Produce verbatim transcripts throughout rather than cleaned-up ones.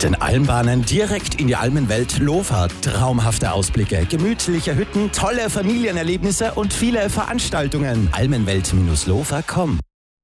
Mit den Almbahnen direkt in die Almenwelt Lofa. Traumhafte Ausblicke, gemütliche Hütten, tolle Familienerlebnisse und viele Veranstaltungen. almenwelt Lofa punkt com.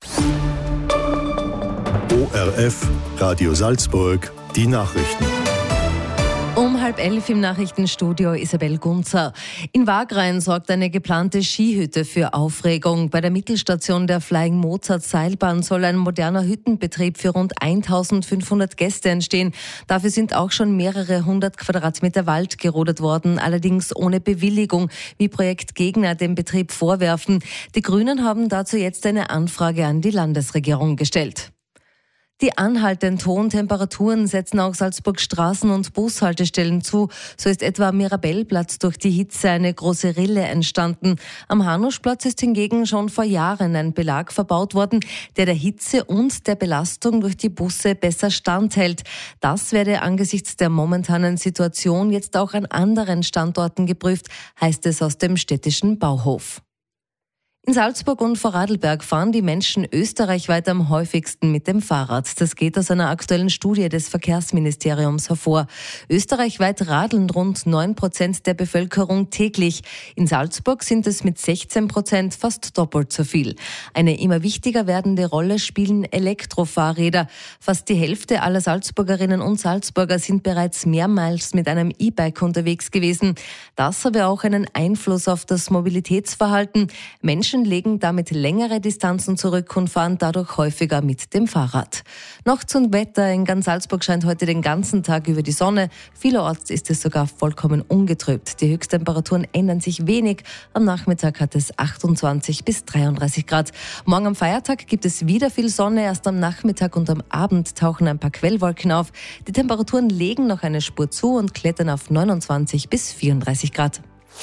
O R F, Radio Salzburg, die Nachrichten. Um halb elf im Nachrichtenstudio Isabel Gunzer. In Wagrain sorgt eine geplante Skihütte für Aufregung. Bei der Mittelstation der Flying Mozart Seilbahn soll ein moderner Hüttenbetrieb für rund eintausendfünfhundert Gäste entstehen. Dafür sind auch schon mehrere hundert Quadratmeter Wald gerodet worden, allerdings ohne Bewilligung, wie Projektgegner dem Betrieb vorwerfen. Die Grünen haben dazu jetzt eine Anfrage an die Landesregierung gestellt. Die anhaltenden hohen Temperaturen setzen auch Salzburg Straßen- und Bushaltestellen zu. So ist etwa am Mirabellplatz durch die Hitze eine große Rille entstanden. Am Hanuschplatz ist hingegen schon vor Jahren ein Belag verbaut worden, der der Hitze und der Belastung durch die Busse besser standhält. Das werde angesichts der momentanen Situation jetzt auch an anderen Standorten geprüft, heißt es aus dem städtischen Bauhof. In Salzburg und Vorarlberg fahren die Menschen österreichweit am häufigsten mit dem Fahrrad. Das geht aus einer aktuellen Studie des Verkehrsministeriums hervor. Österreichweit radeln rund neun Prozent der Bevölkerung täglich. In Salzburg sind es mit sechzehn Prozent fast doppelt so viel. Eine immer wichtiger werdende Rolle spielen Elektrofahrräder. Fast die Hälfte aller Salzburgerinnen und Salzburger sind bereits mehrmals mit einem E-Bike unterwegs gewesen. Das habe auch einen Einfluss auf das Mobilitätsverhalten. Menschen legen damit längere Distanzen zurück und fahren dadurch häufiger mit dem Fahrrad. Noch zum Wetter. In ganz Salzburg scheint heute den ganzen Tag über die Sonne. Vielerorts ist es sogar vollkommen ungetrübt. Die Höchsttemperaturen ändern sich wenig. Am Nachmittag hat es achtundzwanzig bis dreiunddreißig Grad. Morgen am Feiertag gibt es wieder viel Sonne. Erst am Nachmittag und am Abend tauchen ein paar Quellwolken auf. Die Temperaturen legen noch eine Spur zu und klettern auf neunundzwanzig bis vierunddreißig Grad.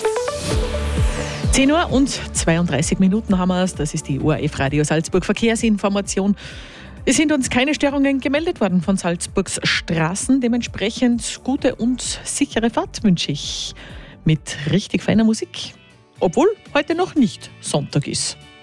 zehn Uhr und zweiunddreißig Minuten haben wir es. Das ist die O R F Radio Salzburg Verkehrsinformation. Es sind uns keine Störungen gemeldet worden von Salzburgs Straßen. Dementsprechend gute und sichere Fahrt wünsche ich mit richtig feiner Musik. Obwohl heute noch nicht Sonntag ist.